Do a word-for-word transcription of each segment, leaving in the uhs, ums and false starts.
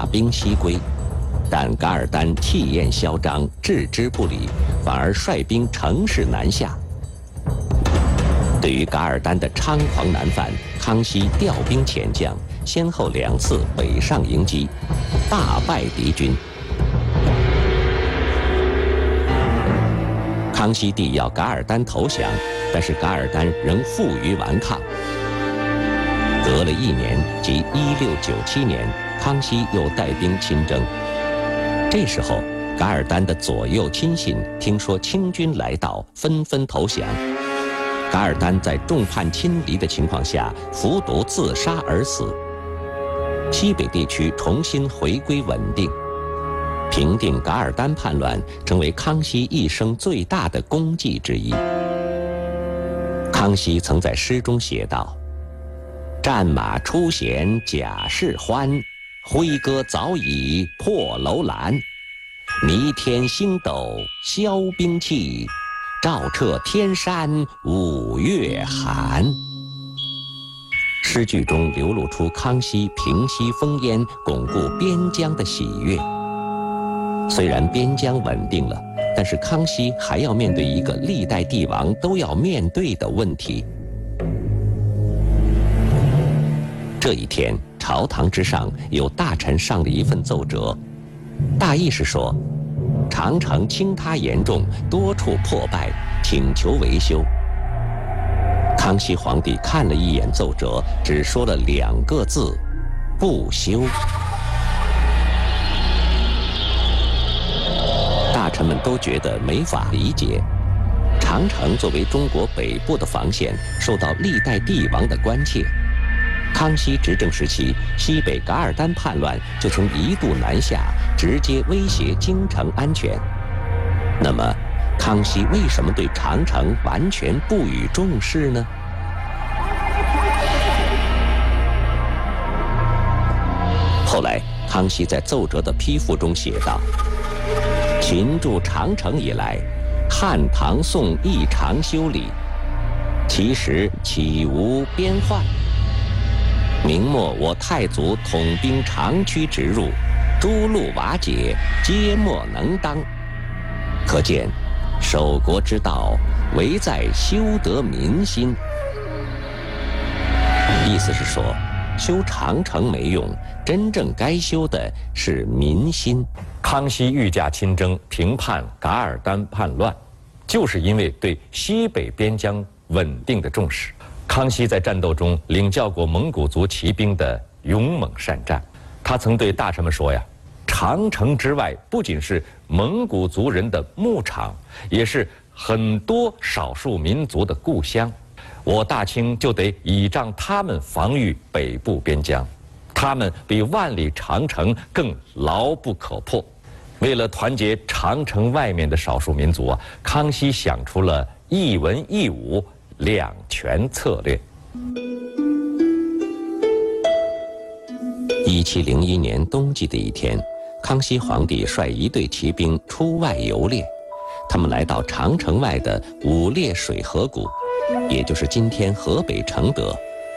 大兵西归，但噶尔丹气焰嚣张，置之不理，反而率兵乘势南下。对于噶尔丹的猖狂南犯，康熙调兵遣将，先后两次北上迎击，大败敌军。康熙帝要噶尔丹投降，但是噶尔丹仍负隅顽抗。隔了一年，即一六九七年，康熙又带兵亲征。这时候，噶尔丹的左右亲信听说清军来到，纷纷投降。噶尔丹在众叛亲离的情况下服毒自杀而死。西北地区重新回归稳定，平定噶尔丹叛乱成为康熙一生最大的功绩之一。康熙曾在诗中写道：“战马出弦甲士欢，挥戈早已破楼兰。弥天星斗消兵气，照彻天山五月寒。”诗句中流露出康熙平息烽烟、巩固边疆的喜悦。虽然边疆稳定了，但是康熙还要面对一个历代帝王都要面对的问题。这一天，朝堂之上有大臣上了一份奏折，大意是说，长城倾塌严重，多处破败，请求维修。康熙皇帝看了一眼奏折，只说了两个字：不修。大臣们都觉得没法理解。长城作为中国北部的防线，受到历代帝王的关切。康熙执政时期，西北噶尔丹叛乱就曾一度南下，直接威胁京城安全。那么，康熙为什么对长城完全不予重视呢？后来，康熙在奏折的批复中写道：“秦筑长城以来，汉唐宋亦常修理，其实岂无边患？明末我太祖统兵长驱直入，诸路瓦解，皆莫能当。可见，守国之道，唯在修得民心。”意思是说，修长城没用，真正该修的是民心。 康熙御驾亲征，平叛噶尔丹叛乱，就是因为对西北边疆稳定的重视。康熙在战斗中领教过蒙古族骑兵的勇猛善战，他曾对大臣们说呀：“长城之外不仅是蒙古族人的牧场，也是很多少数民族的故乡。我大清就得倚仗他们防御北部边疆，他们比万里长城更牢不可破。”为了团结长城外面的少数民族啊，康熙想出了一文一武两全策略。 一七零一年冬季的一天，康熙皇帝率一队骑兵出外游猎，他们来到长城外的五列水河谷，也就是今天河北承德。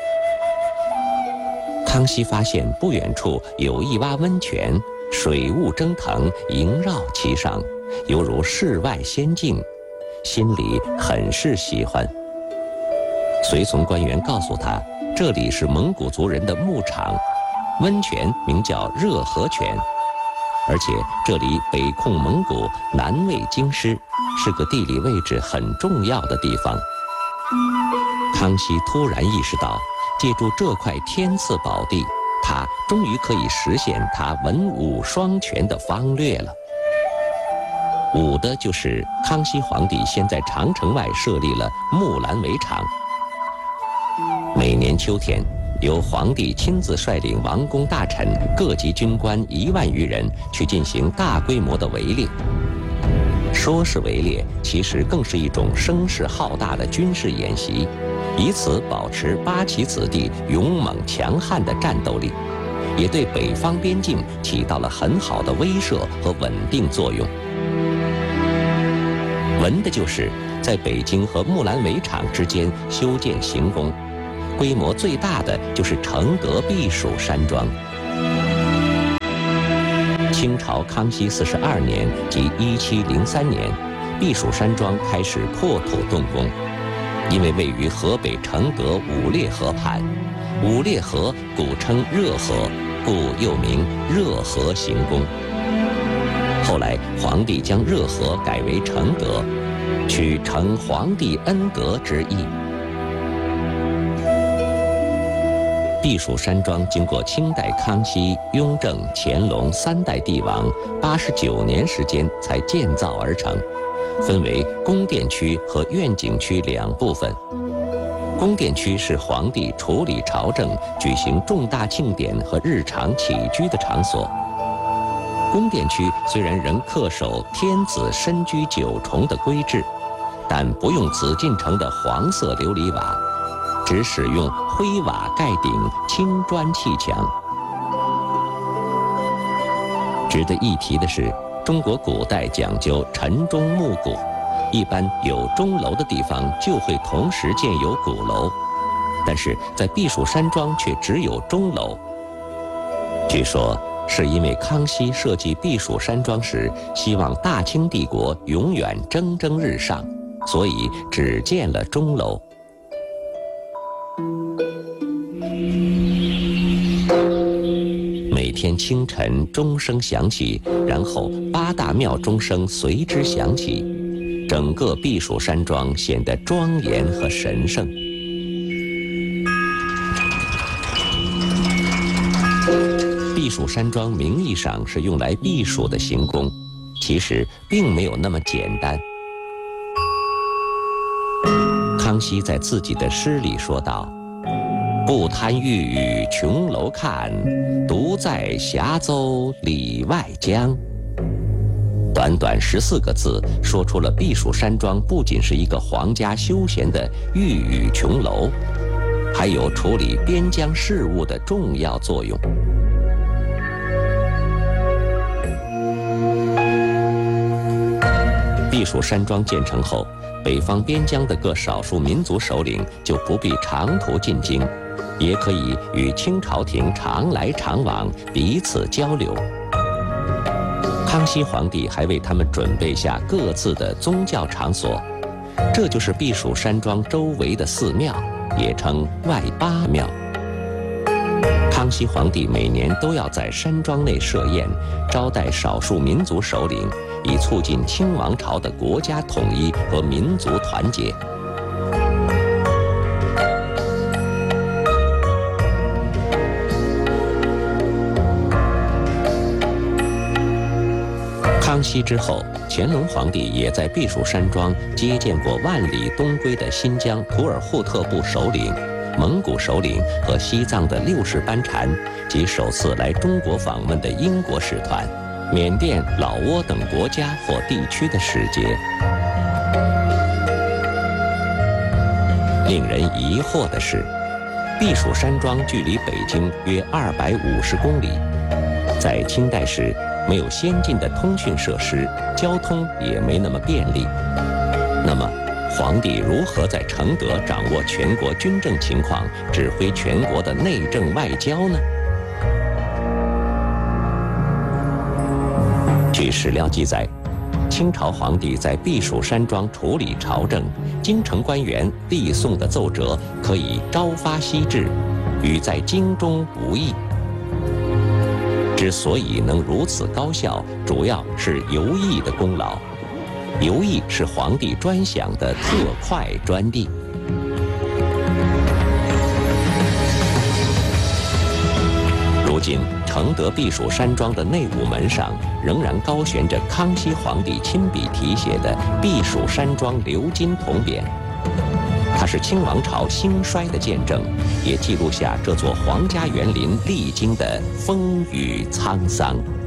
康熙发现不远处有一洼温泉，水雾蒸腾，萦绕其上，犹如世外仙境，心里很是喜欢。随从官员告诉他，这里是蒙古族人的牧场，温泉名叫热河泉，而且这里北控蒙古，南卫京师，是个地理位置很重要的地方。康熙突然意识到，借助这块天赐宝地，他终于可以实现他文武双全的方略了。武的就是康熙皇帝先在长城外设立了木兰围场，每年秋天，由皇帝亲自率领王公大臣、各级军官一万余人去进行大规模的围猎。说是围猎，其实更是一种声势浩大的军事演习，以此保持八旗子弟勇猛强悍的战斗力，也对北方边境起到了很好的威慑和稳定作用。文的就是在北京和木兰围场之间修建行宫，规模最大的就是承德避暑山庄。 清朝康熙四十二年即一七零三年，避暑山庄开始破土动工。因为位于河北承德五列河畔，五列河古称热河，故又名热河行宫。后来皇帝将热河改为承德，取承皇帝恩德之意。避暑山庄经过清代康熙、雍正、乾隆三代帝王八十九年时间才建造而成，分为宫殿区和苑景区两部分。宫殿区是皇帝处理朝政、举行重大庆典和日常起居的场所。宫殿区虽然仍恪守天子身居九重的规制，但不用紫禁城的黄色琉璃瓦，只使用灰瓦盖顶、青砖砌墙。值得一提的是，中国古代讲究晨钟暮鼓，一般有钟楼的地方就会同时建有鼓楼，但是在避暑山庄却只有钟楼。据说是因为康熙设计避暑山庄时，希望大清帝国永远蒸蒸日上，所以只建了钟楼。每天清晨钟声响起，然后八大庙钟声随之响起，整个避暑山庄显得庄严和神圣。避暑山庄名义上是用来避暑的行宫，其实并没有那么简单。康熙在自己的诗里说道：“不贪玉宇琼楼看，独在峡州里外江。”短短十四个字，说出了避暑山庄不仅是一个皇家休闲的玉宇琼楼，还有处理边疆事务的重要作用。避暑山庄建成后，北方边疆的各少数民族首领就不必长途进京，也可以与清朝廷常来常往，彼此交流。康熙皇帝还为他们准备下各自的宗教场所，这就是避暑山庄周围的寺庙，也称外八庙。康熙皇帝每年都要在山庄内设宴，招待少数民族首领，以促进清王朝的国家统一和民族团结。康熙之后，乾隆皇帝也在避暑山庄接见过万里东归的新疆土尔扈特部首领、蒙古首领和西藏的六世班禅，及首次来中国访问的英国使团、缅甸、老挝等国家或地区的使节。令人疑惑的是，避暑山庄距离北京约二百五十公里，在清代时没有先进的通讯设施，交通也没那么便利。那么，皇帝如何在承德掌握全国军政情况，指挥全国的内政外交呢？据史料记载，清朝皇帝在避暑山庄处理朝政，京城官员递送的奏折可以朝发夕至，与在京中无异。之所以能如此高效，主要是游艺的功劳。游艺是皇帝专享的特快专利。如今，承德避暑山庄的内午门上仍然高悬着康熙皇帝亲笔题写的“避暑山庄鎏金铜匾”，它是清王朝兴衰的见证，也记录下这座皇家园林历经的风雨沧桑。